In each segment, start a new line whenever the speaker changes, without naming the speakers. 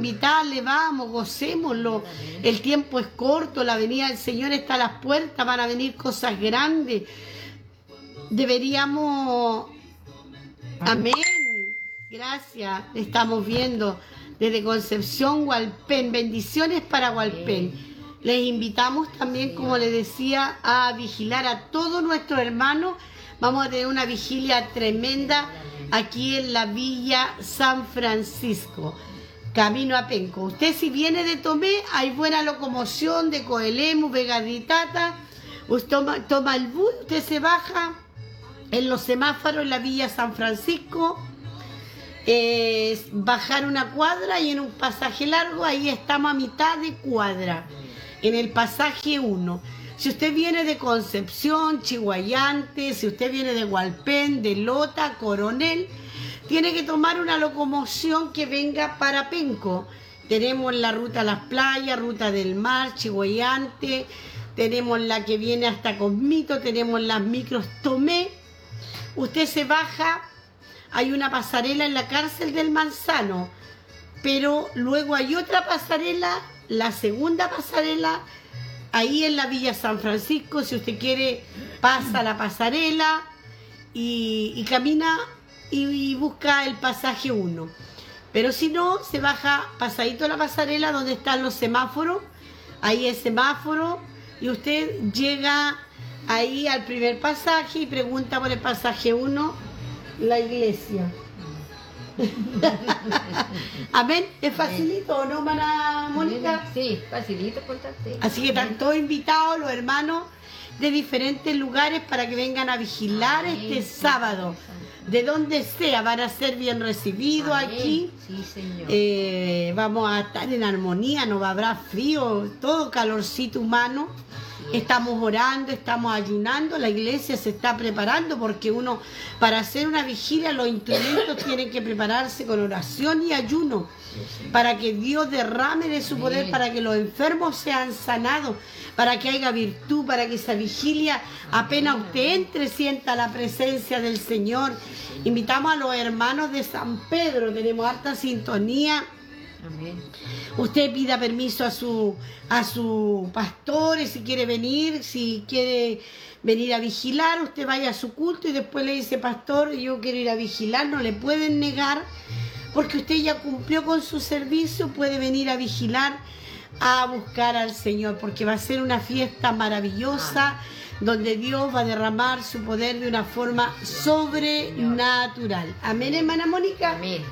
invitarle, vamos, gocémoslo. El tiempo es corto, la venida del Señor está a las puertas, van a venir cosas grandes. Deberíamos... Amén. Gracias. Estamos viendo desde Concepción, Hualpén. Bendiciones para Hualpén. Les invitamos también, como les decía, a vigilar a todos nuestros hermanos. Vamos a tener una vigilia tremenda aquí en la Villa San Francisco, camino a Penco. Usted si viene de Tomé, hay buena locomoción de Coelemu, Vegaditata. Usted toma el bus, usted se baja en los semáforos en la Villa San Francisco. Bajar una cuadra y en un pasaje largo, ahí estamos a mitad de cuadra, en el pasaje 1. Si usted viene de Concepción, Chihuayante, si usted viene de Hualpén, de Lota, Coronel, tiene que tomar una locomoción que venga para Penco. Tenemos la ruta a las playas, ruta del mar, Chihuayante, tenemos la que viene hasta Cosmito, tenemos las micros Tomé. Usted se baja, hay una pasarela en la cárcel del Manzano, pero luego hay otra pasarela, la segunda pasarela, ahí en la Villa San Francisco. Si usted quiere, pasa la pasarela y camina y busca el pasaje 1. Pero si no, se baja pasadito la pasarela donde están los semáforos. Ahí es semáforo y usted llega ahí al primer pasaje y pregunta por el pasaje 1, la iglesia. Amén. ¿Es facilito o no, hermana Mónica?
Sí, facilito contarte.
Así que están todos invitados los hermanos de diferentes lugares para que vengan a vigilar este sábado. De donde sea, van a ser bien recibidos aquí.
Sí, señor.
Vamos a estar en armonía, no habrá frío, todo calorcito humano. Estamos orando, estamos ayunando, la iglesia se está preparando porque uno, para hacer una vigilia, los instrumentos tienen que prepararse con oración y ayuno para que Dios derrame de su poder, para que los enfermos sean sanados, para que haya virtud, para que esa vigilia, apenas usted entre, sienta la presencia del Señor. Invitamos a los hermanos de San Pedro, tenemos harta sintonía.
Amén.
Usted pida permiso a su pastor si quiere venir, a vigilar, usted vaya a su culto y después le dice: pastor, yo quiero ir a vigilar. No le pueden negar, porque usted ya cumplió con su servicio, puede venir a vigilar, a buscar al Señor, porque va a ser una fiesta maravillosa, donde Dios va a derramar su poder de una forma sobrenatural. Amén, hermana Mónica.
Amén.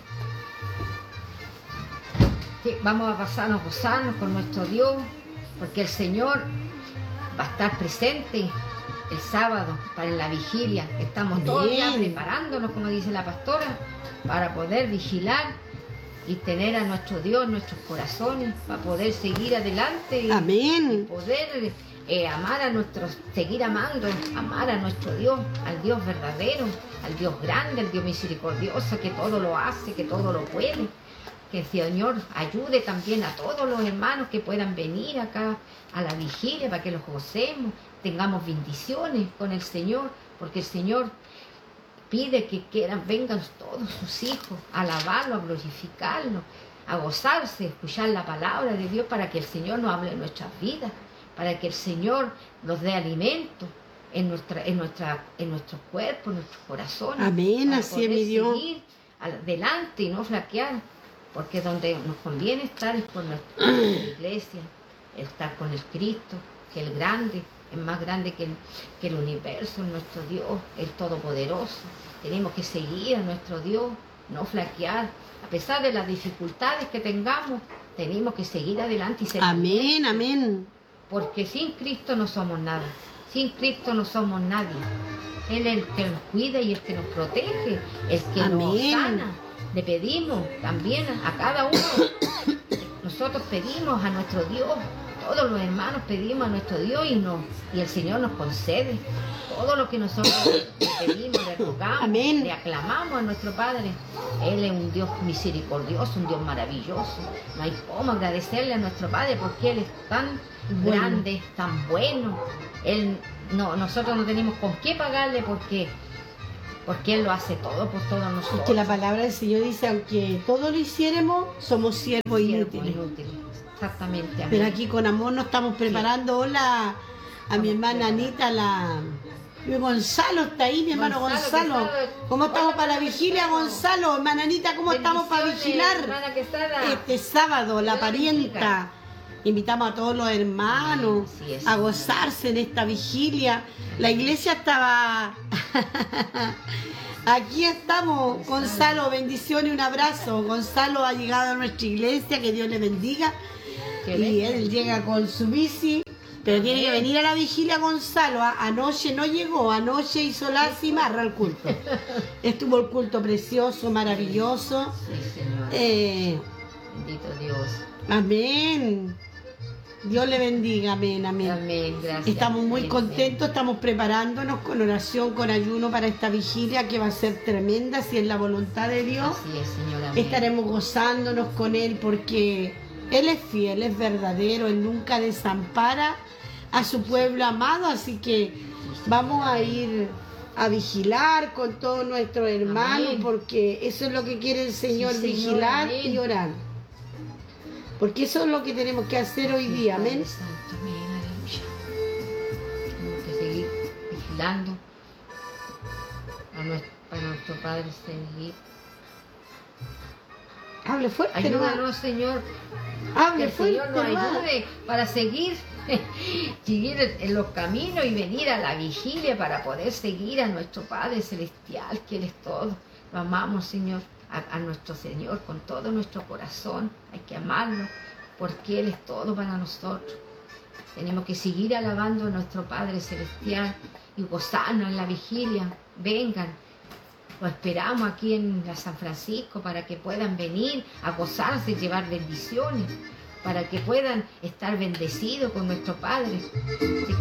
Sí, vamos a pasarnos, gozarnos con nuestro Dios, porque el Señor va a estar presente el sábado para la vigilia. Estamos todos ya preparándonos, como dice la pastora, para poder vigilar y tener a nuestro Dios en nuestros corazones, para poder seguir adelante.
Amén.
Y poder seguir amando, amar a nuestro Dios, al Dios verdadero, al Dios grande, al Dios misericordioso, que todo lo hace, que todo lo puede. Que el Señor ayude también a todos los hermanos que puedan venir acá a la vigilia para que los gocemos, tengamos bendiciones con el Señor, porque el Señor pide que vengan todos sus hijos a alabarlo, a glorificarlo, a gozarse, a escuchar la palabra de Dios, para que el Señor nos hable en nuestras vidas, para que el Señor nos dé alimento en nuestro cuerpo, en nuestros corazones.
Amén, así es mi Dios.
Seguir adelante y no flaquear. Porque donde nos conviene estar es con nuestra iglesia, estar con el Cristo, que es el grande, es más grande que el universo, nuestro Dios, el Todopoderoso. Tenemos que seguir a nuestro Dios, no flaquear. A pesar de las dificultades que tengamos, tenemos que seguir adelante y ser
amén, amén.
Porque sin Cristo no somos nada, sin Cristo no somos nadie. Él es el que nos cuida y el que nos protege, el que nos sana. Le pedimos también a cada uno, nosotros pedimos a nuestro Dios, todos los hermanos pedimos a nuestro Dios y el Señor nos concede todo lo que nosotros le pedimos, le rogamos, le aclamamos a nuestro Padre. Él es un Dios misericordioso, un Dios maravilloso. No hay cómo agradecerle a nuestro Padre porque Él es tan grande, tan bueno. Nosotros no tenemos con qué pagarle porque porque Él lo hace todo por todos nosotros.
Porque la palabra del Señor dice, aunque todo lo hiciéramos, somos siervos inútiles.
Exactamente. Amén.
Pero aquí con amor nos estamos preparando. Hola a mi hermana Anita, mi Gonzalo está ahí, mi hermano Gonzalo. ¿Cómo estamos para la vigilia, Gonzalo? Hermana Anita, ¿cómo estamos para vigilar este sábado, la parienta? Invitamos a todos los hermanos a gozarse en esta vigilia. La iglesia estaba... Aquí estamos, Gonzalo, bendiciones, un abrazo. Gonzalo ha llegado a nuestra iglesia, que Dios le bendiga. Y él llega con su bici, pero tiene que venir a la vigilia, Gonzalo. Anoche no llegó, anoche hizo la cimarra al culto. Estuvo el culto precioso, maravilloso.
Sí, Señor. Bendito Dios.
Amén. Dios le bendiga, amén, amén.
Amén, gracias.
Estamos muy contentos, estamos preparándonos con oración, con ayuno para esta vigilia que va a ser tremenda, si es la voluntad de Dios.
Así es, Señor, amén.
Estaremos gozándonos con Él porque Él es fiel, es verdadero, Él nunca desampara a su pueblo amado, así que vamos a ir a vigilar con todos nuestros hermanos, amén, porque eso es lo que quiere el Señor, sí, Señor, vigilar, amén, y orar. Porque eso es lo que tenemos que hacer hoy día, amén.
Santo, amén, aleluya. Tenemos que seguir vigilando para nuestro Padre seguir.
Hable fuerte,
ayúdanos, Señor.
Hable
que el
fuerte,
Señor nos ayude para seguir en los caminos y venir a la vigilia para poder seguir a nuestro Padre Celestial, que Él es todo. Lo amamos, Señor. A nuestro Señor con todo nuestro corazón, hay que amarlo porque Él es todo para nosotros. Tenemos que seguir alabando a nuestro Padre Celestial y gozarnos en la vigilia. Vengan, lo esperamos aquí en la San Francisco para que puedan venir a gozarse, llevar bendiciones, para que puedan estar bendecidos con nuestro Padre. Así que